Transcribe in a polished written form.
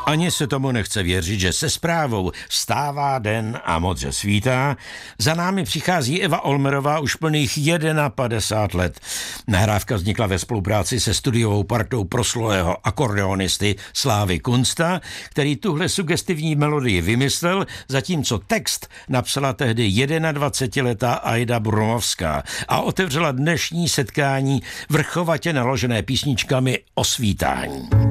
Ani se tomu nechce věřit, že se zprávou vstává den a modře svítá. Za námi přichází Eva Olmerová už plných 51 let. Nahrávka vznikla ve spolupráci se studiovou partou proslulého akordeonisty Slávy Kunsta, který tuhle sugestivní melodii vymyslel, zatímco text napsala tehdy 21letá Aida Brunovská a otevřela dnešní setkání vrchovatě naložené písničkami o svítání.